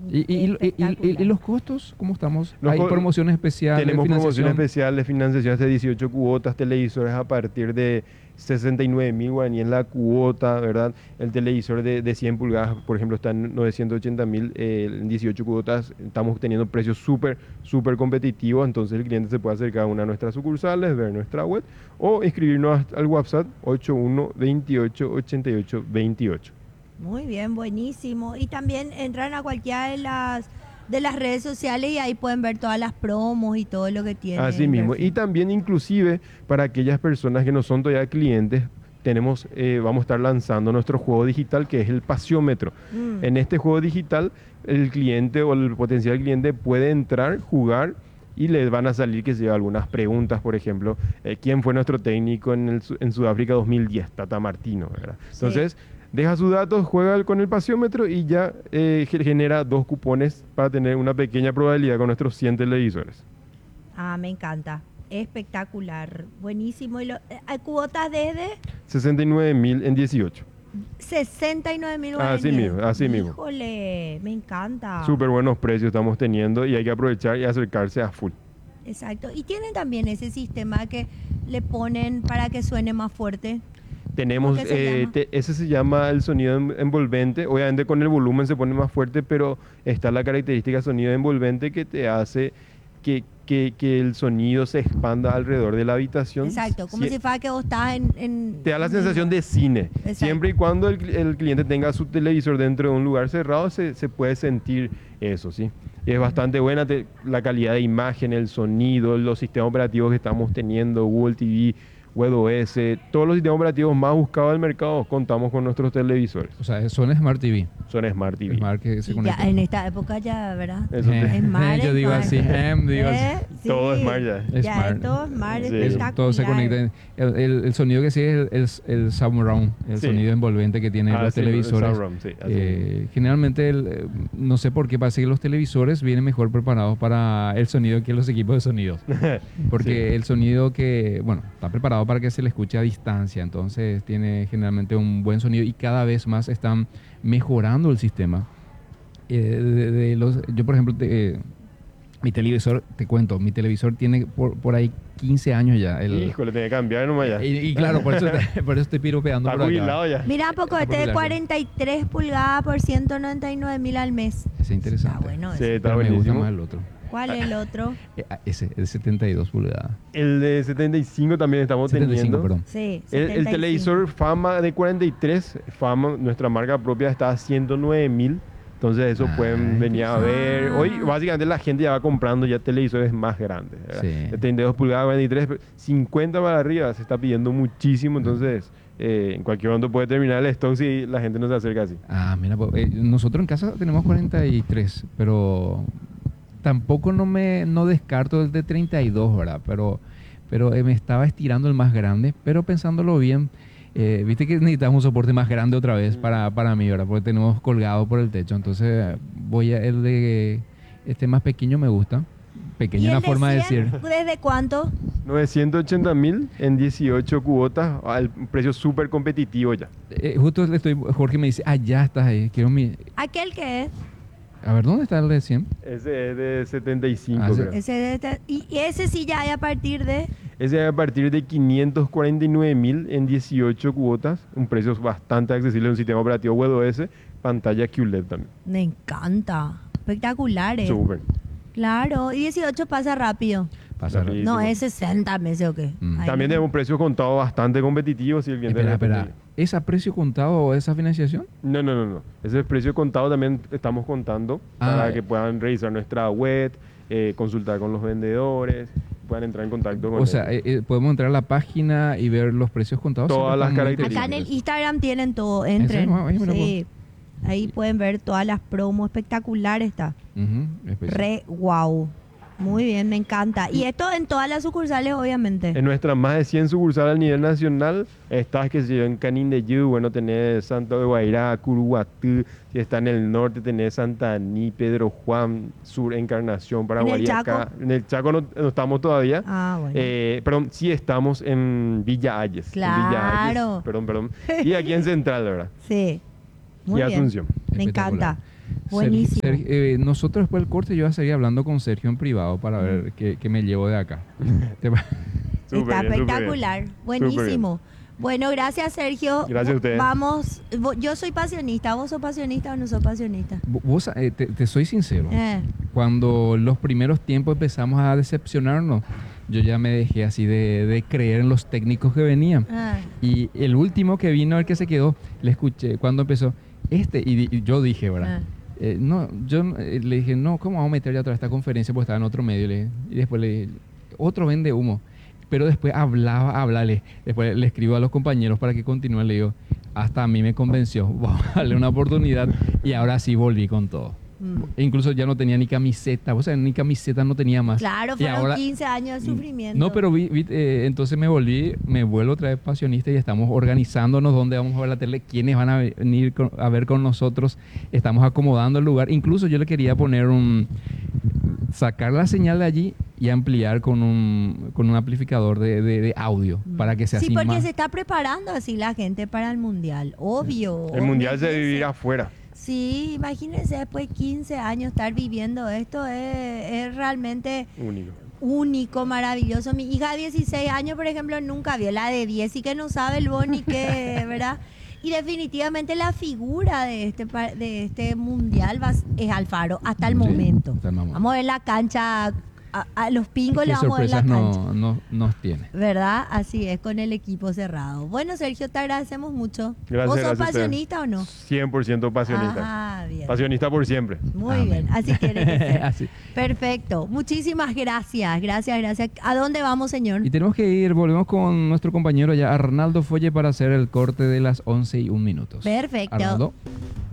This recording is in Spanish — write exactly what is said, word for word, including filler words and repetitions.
¿Y, y, y, y, y los costos? ¿Cómo estamos? Los ¿Hay co- promociones especiales? Tenemos financiación? promociones especiales, financiación hasta dieciocho cuotas, televisores a partir de sesenta y nueve mil guaraníes la cuota, ¿verdad? El televisor de, de cien pulgadas, por ejemplo, está en novecientos ochenta mil, eh, en dieciocho cuotas. Estamos teniendo precios súper, súper competitivos, entonces el cliente se puede acercar a una de nuestras sucursales, ver nuestra web o inscribirnos al WhatsApp ocho uno veintiocho ochenta y ocho veintiocho. Muy bien, buenísimo. Y también entran a cualquiera de las de las redes sociales y ahí pueden ver todas las promos y todo lo que tiene. Así el mismo. perfil. Y también inclusive para aquellas personas que no son todavía clientes, tenemos, eh, vamos a estar lanzando nuestro juego digital que es el Pasiómetro. Mm. En este juego digital, el cliente o el potencial cliente puede entrar, jugar y les van a salir que se lleva algunas preguntas, por ejemplo, eh, ¿quién fue nuestro técnico en, el, Su- en Sudáfrica dos mil diez? Tata Martino, ¿verdad? Sí. Entonces, deja sus datos, juega con el Pasiómetro y ya eh, ge- genera dos cupones para tener una pequeña probabilidad con nuestros cien televisores. Ah, me encanta. Espectacular. Buenísimo. Y lo, eh, hay cuotas desde sesenta y nueve mil en dieciocho. sesenta y nueve mil Así guaraníes. mismo, así mismo. Híjole, me encanta. Súper buenos precios estamos teniendo y hay que aprovechar y acercarse a full. Exacto. Y tienen también ese sistema que le ponen para que suene más fuerte. Tenemos, ¿Cómo que se eh, llama? te- ese se llama el sonido en- envolvente. Obviamente con el volumen se pone más fuerte, pero está la característica sonido envolvente que te hace que, que, que el sonido se expanda alrededor de la habitación. Exacto. Como Sie- si fuera que vos estás en... en- Te da la en- sensación de cine. Exacto. Siempre y cuando el, cli- el cliente tenga su televisor dentro de un lugar cerrado, se, se puede sentir eso, ¿sí? Y es bastante buena te- la calidad de imagen, el sonido, los sistemas operativos que estamos teniendo, Google T V, WebOS, todos los sistemas operativos más buscados del mercado, contamos con nuestros televisores. O sea, son Smart T V. Son Smart T V. Smart que se Y ya conectan. en esta época ya, ¿verdad? Eso te- Eh, Smart, yo digo Smart. así, em, digo así. ¿Eh? Sí. Todo Smart ya. Es Ya Smart. es todo Smart, Sí. espectacular. Todo se conecta. El, el- el sonido que sí es el, el, el surround, el Sí. sonido envolvente que tienen Ah, los sí, el televisores. surround, sí, así Eh, generalmente, el, eh, no sé por qué, parece que los televisores vienen mejor preparados para el sonido que los equipos de sonido. Porque Sí. el sonido que, bueno, está preparado para que se le escuche a distancia, entonces tiene generalmente un buen sonido y cada vez más están mejorando el sistema. Eh, de, de los, yo, por ejemplo, te- eh, mi televisor, te cuento, mi televisor tiene por, por ahí quince años ya. El, Híjole, tiene que cambiar nomás ya. y, y claro, por eso, te- por eso estoy piropeando Está por acá. jubilado ya. Mira, a poco Está este de popular, cuarenta y tres pulgadas por ciento noventa y nueve mil al mes. Ese es interesante. Está bueno Sí, ese. está Pero me gusta buenísimo. más el otro. ¿Cuál es el otro? Eh, ah, ese, el setenta y dos pulgadas. El de setenta y cinco también estamos setenta y cinco, teniendo. perdón. Sí, El, el setenta y cinco. televisor Fama de cuarenta y tres, Fama, nuestra marca propia, está a ciento nueve mil. Entonces eso Ah, pueden venir a ver. ah. Hoy básicamente la gente ya va comprando ya televisores más grandes. ¿verdad? Sí. De treinta y dos pulgadas, cuarenta y tres, pero cincuenta para arriba se está pidiendo muchísimo. Entonces eh, en cualquier momento puede terminar el stock si la gente no se acerca así. Ah, mira, pues, eh, nosotros en casa tenemos cuarenta y tres, pero tampoco no me no descarto el de treinta y dos, ¿verdad? Pero, pero eh, me estaba estirando el más grande, pero pensándolo bien, eh, viste que necesitamos un soporte más grande otra vez para, para mí, ¿verdad? Porque tenemos colgado por el techo, entonces voy a el de este más pequeño me gusta, ¿Y pequeño el una de forma de cien, decir. ¿Desde cuánto? novecientos ochenta mil en dieciocho cuotas, al precio súper competitivo ya. Eh, justo le estoy, Jorge me dice, ah, ya estás ahí, quiero mi... ¿Aquel que es? A ver, ¿dónde está el de cien? Ese es de setenta y cinco, Ah, ese- creo. Ese de este- y, y ese sí ya hay a partir de... Ese es a partir de quinientos cuarenta y nueve mil en dieciocho cuotas, un precio bastante accesible, un sistema operativo WebOS, pantalla Q L E D también. Me encanta. Espectaculares. Súper. Claro. Y dieciocho pasa rápido. Pasa Rápido. No, es sesenta meses o qué. Mm. Ay, También no. tenemos un precio contado bastante competitivo si el cliente Espera, le espera, responde. ¿es a precio contado o esa financiación? No, no, no, no. Ese precio contado también estamos contando Ah, para eh. que puedan revisar nuestra web, eh, consultar con los vendedores, puedan entrar en contacto con O sea, ellos. eh, eh, podemos entrar a la página y ver los precios contados. Todas Siempre las están muy características. Acá en el interesantes. Instagram tienen todo. ¿En Entren. serio? Ahí me lo Sí. Ahí pueden ver todas las promos. Espectacular está. Ujú, especial. Re wow. Muy bien, me encanta. Y esto en todas las sucursales, obviamente. En nuestras más de cien sucursales a nivel nacional, estás que si en Canindeyú, bueno, tenés Santo de Guairá, Curuguatú, si está en el norte tenés Santa Aní, Pedro Juan, Sur, Encarnación, Paraguay. ¿En el acá. Chaco? En el Chaco no, no estamos todavía. Ah, bueno. Eh, perdón, sí estamos en Villa Ayes. en Villa Ayes, Claro. perdón, perdón. Y aquí en Central, ¿verdad? Sí. Muy y bien. Asunción. Me Espectacular. encanta. Buenísimo. Sergio, eh, nosotros después del corte yo voy a seguir hablando con Sergio en privado para ver qué, qué me llevo de acá. ¿Te pa- Súper Está bien, súper espectacular. bien. Buenísimo. Bueno, gracias, Sergio. Gracias a ustedes. Vamos, vo- yo soy pasionista. ¿Vos sos pasionista o no sos pasionista? Vos, eh, te, te soy sincero. Eh, Cuando los primeros tiempos empezamos a decepcionarnos, yo ya me dejé así de, de creer en los técnicos que venían. ah, Y el último que vino, el que se quedó, le escuché cuando empezó este, y, di- y yo dije, ¿verdad? ah. Eh, no, yo eh, le dije, no, ¿cómo vamos a meter ya otra vez esta conferencia? Porque estaba en otro medio. Le dije. Y después le dije, otro vende humo. Pero después hablaba, hablale. Después le escribo a los compañeros para que continúen. Le digo, hasta a mí me convenció. Vamos a darle una oportunidad. Y ahora sí volví con todo. Mm. E incluso ya no tenía ni camiseta. O sea, ni camiseta no tenía más. Claro, Y fueron ahora- quince años de sufrimiento. No, pero vi, vi, eh, entonces me volví, me vuelvo otra vez pasionista y estamos organizándonos dónde vamos a ver la tele, quiénes van a venir con- a ver con nosotros. Estamos acomodando el lugar. Incluso yo le quería poner un... sacar la señal de allí y ampliar con un, con un amplificador de, de- de audio para que sea Sí, así porque más... se está preparando así la gente para el mundial. Obvio. El mundial se Imagínense. vivirá afuera. Sí, imagínense después de quince años estar viviendo esto. Es, es realmente Único. único, maravilloso. Mi hija de dieciséis años, por ejemplo, nunca vio la de diez y que no sabe el Boni que, ¿verdad? Y definitivamente la figura de este pa- de este mundial va, es Alfaro hasta el Sí, momento. hasta el momento. Vamos a ver la cancha, a, a los pingos le ¿Qué vamos a ver la sorpresas cancha. no, no, nos tiene? ¿Verdad? Así es, con el equipo cerrado. Bueno, Sergio, te agradecemos mucho. Gracias, ¿Vos sos gracias a ustedes. pasionista o no? cien por ciento pasionista. Ah, bien. Pasionista por siempre. Muy Amén. bien, así tiene que ser. Así. Perfecto. Muchísimas gracias, gracias, gracias. ¿A dónde vamos, señor? Y tenemos que ir, volvemos con nuestro compañero allá, Arnaldo Folle, para hacer el corte de las once y un minutos. Perfecto. Arnaldo.